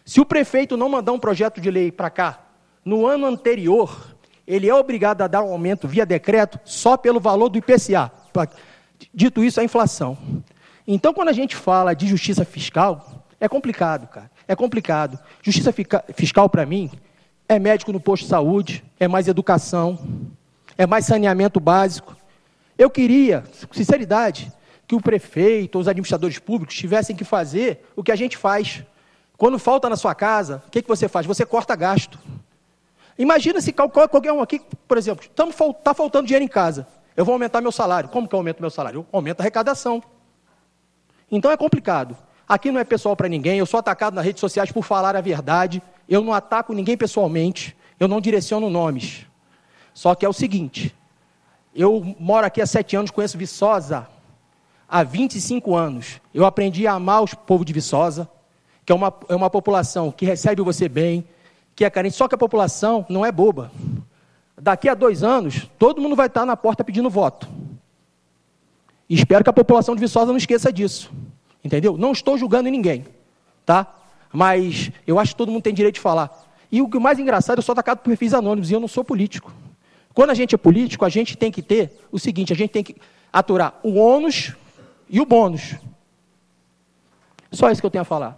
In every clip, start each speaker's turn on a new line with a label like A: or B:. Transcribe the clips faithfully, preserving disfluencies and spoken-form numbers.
A: Se o prefeito não mandar um projeto de lei para cá, no ano anterior, ele é obrigado a dar um aumento via decreto só pelo valor do I P C A. Dito isso, a inflação. Então, quando a gente fala de justiça fiscal, é complicado, cara. É complicado. Justiça fiscal, para mim, é médico no posto de saúde, é mais educação, é mais saneamento básico. Eu queria, com sinceridade, que o prefeito ou os administradores públicos tivessem que fazer o que a gente faz. Quando falta na sua casa, o que, que você faz? Você corta gasto. Imagina se qualquer um aqui, por exemplo, está faltando dinheiro em casa. Eu vou aumentar meu salário. Como que eu aumento meu salário? Eu aumento a arrecadação. Então é complicado. Aqui não é pessoal para ninguém, eu sou atacado nas redes sociais por falar a verdade, eu não ataco ninguém pessoalmente, eu não direciono nomes. Só que é o seguinte, eu moro aqui há sete anos, conheço Viçosa há vinte e cinco anos. Eu aprendi a amar o povo de Viçosa, que é uma, é uma população que recebe você bem, que é carente, só que a população não é boba. Daqui a dois anos, todo mundo vai estar na porta pedindo voto. E espero que a população de Viçosa não esqueça disso. Entendeu? Não estou julgando ninguém, tá? Mas eu acho que todo mundo tem direito de falar. E o que mais engraçado, eu sou atacado por perfis anônimos e eu não sou político. Quando a gente é político, a gente tem que ter o seguinte, a gente tem que aturar o ônus e o bônus. Só isso que eu tenho a falar.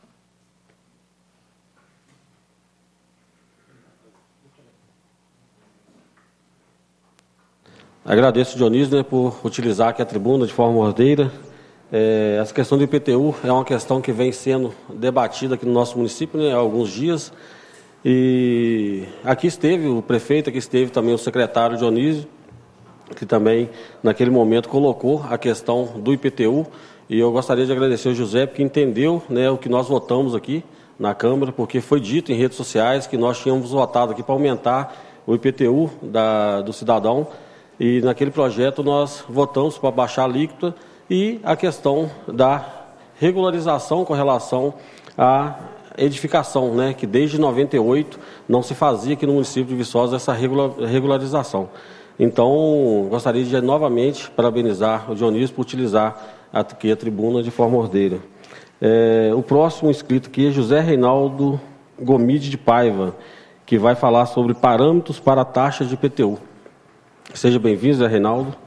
B: Agradeço, Dionísio, né, por utilizar aqui a tribuna de forma ordeira. É, essa questão do I P T U é uma questão que vem sendo debatida aqui no nosso município, né, há alguns dias. E aqui esteve o prefeito, aqui esteve também o secretário Dionísio, que também, naquele momento, colocou a questão do I P T U. E eu gostaria de agradecer ao José, porque entendeu, né, o que nós votamos aqui na Câmara, porque foi dito em redes sociais que nós tínhamos votado aqui para aumentar o I P T U da, do cidadão. E naquele projeto nós votamos para baixar a alíquota e a questão da regularização com relação à edificação, né, que desde noventa e oito não se fazia aqui no município de Viçosa essa regularização. Então, gostaria de novamente parabenizar o Dionísio por utilizar aqui a tribuna de forma ordeira. É, o próximo inscrito aqui é José Reinaldo Gomide de Paiva, que vai falar sobre parâmetros para a taxa de I P T U. Seja bem-vindo, Zé Reinaldo.